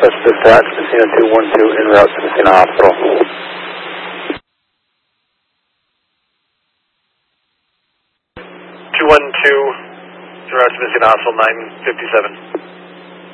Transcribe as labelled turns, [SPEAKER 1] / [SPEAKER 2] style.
[SPEAKER 1] Southwest Dispatch, Messina 212, en route to Messina Hospital.
[SPEAKER 2] 212, en route to Messina Hospital, 957.